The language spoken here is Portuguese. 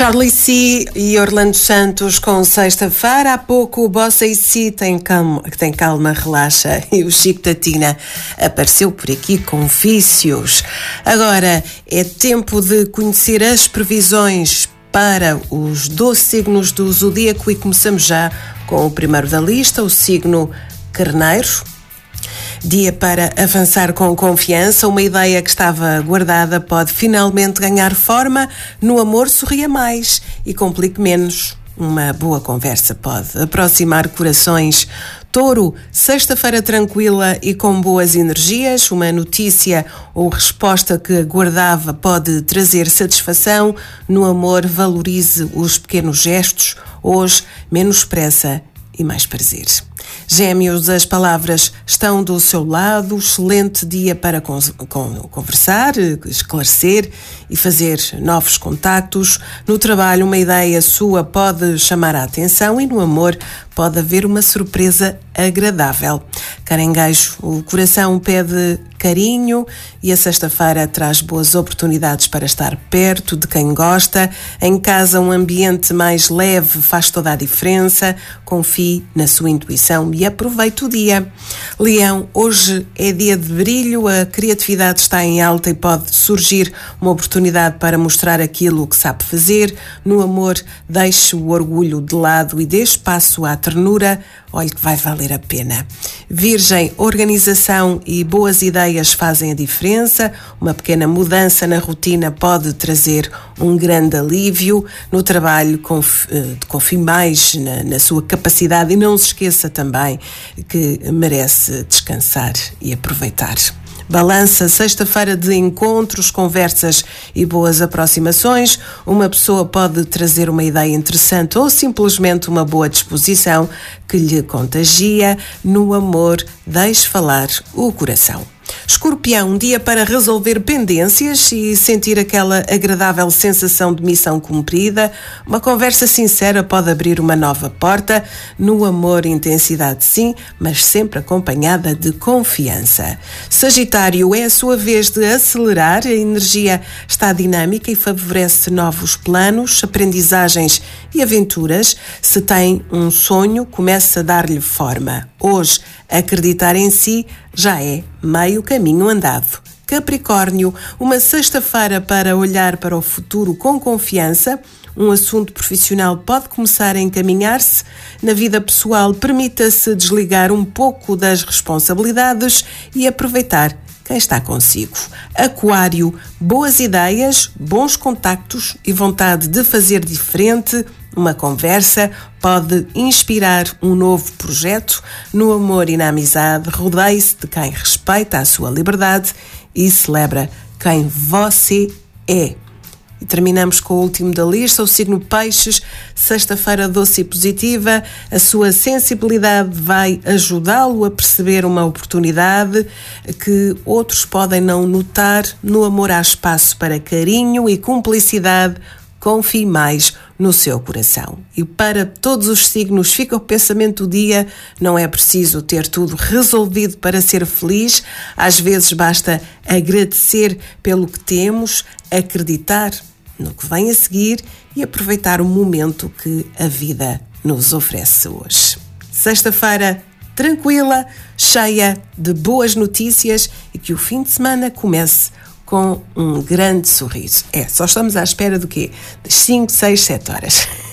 Charlie C e Orlando Santos com Sexta-feira. Há pouco o Bossa e Si tem calma, relaxa. E o Chico da Tina apareceu por aqui com vícios. Agora é tempo de conhecer as previsões para os 12 signos do zodíaco e começamos já com o primeiro da lista, o signo Carneiro. Dia para avançar com confiança. Uma ideia que estava guardada pode finalmente ganhar forma. No amor, sorria mais e complique menos. Uma boa conversa pode aproximar corações. Touro, sexta-feira tranquila e com boas energias. Uma notícia ou resposta que aguardava pode trazer satisfação. No amor, valorize os pequenos gestos. Hoje, menos pressa e mais prazer. Gêmeos, as palavras estão do seu lado. Excelente dia para conversar, esclarecer e fazer novos contactos. No trabalho, uma ideia sua pode chamar a atenção e no amor pode haver uma surpresa agradável. Caranguejo, o coração pede carinho e a sexta-feira traz boas oportunidades para estar perto de quem gosta. Em casa, um ambiente mais leve faz toda a diferença. Confie na sua intuição e aproveite o dia. Leão, hoje é dia de brilho, a criatividade está em alta e pode surgir uma oportunidade para mostrar aquilo que sabe fazer. No amor, deixe o orgulho de lado e dê espaço à ternura. Olhe que vai valer a pena. Virgem, organização e boas ideias fazem a diferença. Uma pequena mudança na rotina pode trazer um grande alívio. No trabalho, confie mais na sua capacidade e não se esqueça também que merece descansar e aproveitar. Balança, sexta-feira de encontros, conversas e boas aproximações. Uma pessoa pode trazer uma ideia interessante ou simplesmente uma boa disposição que lhe contagia. No amor, deixe falar o coração. Escorpião, um dia para resolver pendências e sentir aquela agradável sensação de missão cumprida. Uma conversa sincera pode abrir uma nova porta. No amor, intensidade sim, mas sempre acompanhada de confiança. Sagitário, é a sua vez de acelerar. A energia está dinâmica e favorece novos planos, aprendizagens e aventuras. Se tem um sonho, comece a dar-lhe forma. Hoje, acreditar em si já é meio caminho andado. Capricórnio, uma sexta-feira para olhar para o futuro com confiança. Um assunto profissional pode começar a encaminhar-se. Na vida pessoal, permita-se desligar um pouco das responsabilidades e aproveitar quem está consigo. Aquário, boas ideias, bons contactos e vontade de fazer diferente. Uma conversa pode inspirar um novo projeto. No amor e na amizade, rodeie-se de quem respeita a sua liberdade e celebra quem você é. E terminamos com o último da lista, o signo Peixes. Sexta-feira doce e positiva. A sua sensibilidade vai ajudá-lo a perceber uma oportunidade que outros podem não notar. No amor há espaço para carinho e cumplicidade. Confie mais no seu coração. E para todos os signos fica o pensamento do dia: não é preciso ter tudo resolvido para ser feliz. Às vezes basta agradecer pelo que temos, acreditar no que vem a seguir e aproveitar o momento que a vida nos oferece hoje. Sexta-feira tranquila, cheia de boas notícias e que o fim de semana comece com um grande sorriso. Só estamos à espera do quê? Das 5, 6, 7 horas.